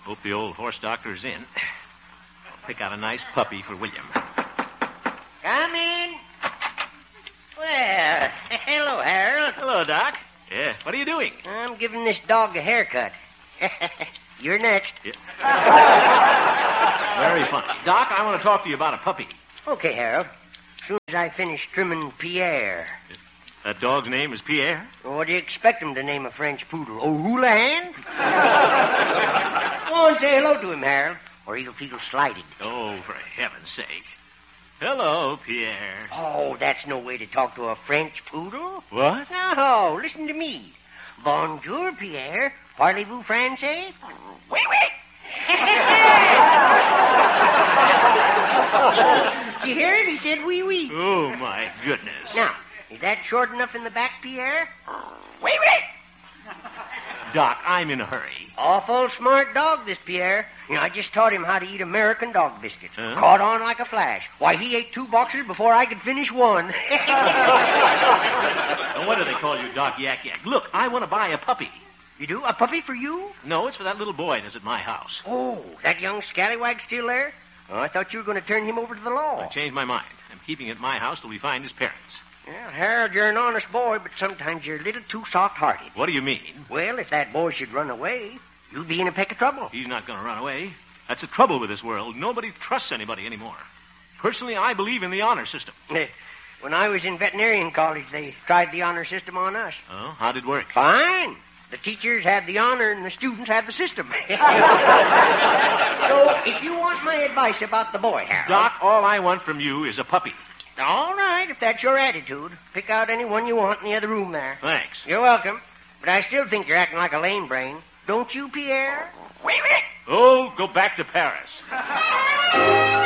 Hope the old horse doctor's in. I'll pick out a nice puppy for William. Come in. Well, hello, Harold. Hello, Doc. Yeah, what are you doing? I'm giving this dog a haircut. You're next. Yeah. Very funny. Doc, I want to talk to you about a puppy. Okay, Harold. As soon as I finish trimming Pierre. That dog's name is Pierre? What do you expect him to name a French poodle? Oh, Houlihan? Go on, say hello to him, Harold, or he'll feel slighted. Oh, for heaven's sake. Hello, Pierre. Oh, that's no way to talk to a French poodle. What? No, listen to me. Bonjour, Pierre. Parlez-vous français? Oui, oui. Did you hear it? He said oui, oui. Oh, my goodness. Now, is that short enough in the back, Pierre? Oui, oui. Doc, I'm in a hurry. Awful smart dog, this Pierre. I just taught him how to eat American dog biscuits. Huh? Caught on like a flash. Why, he ate 2 boxes before I could finish one. No wonder they call you Doc Yak Yak. Look, I want to buy a puppy. You do? A puppy for you? No, it's for that little boy that's at my house. Oh, that young scallywag still there? Oh, I thought you were going to turn him over to the law. I changed my mind. I'm keeping it at my house till we find his parents. Well, Harold, you're an honest boy, but sometimes you're a little too soft-hearted. What do you mean? Well, if that boy should run away, you'd be in a peck of trouble. He's not going to run away. That's the trouble with this world. Nobody trusts anybody anymore. Personally, I believe in the honor system. When I was in veterinarian college, they tried the honor system on us. Oh, how'd it work? Fine. The teachers had the honor and the students had the system. So, if you want my advice about the boy, Harold... Doc, all I want from you is a puppy. All right, if that's your attitude. Pick out any one you want in the other room there. Thanks. You're welcome. But I still think you're acting like a lame brain. Don't you, Pierre? Oh, go back to Paris.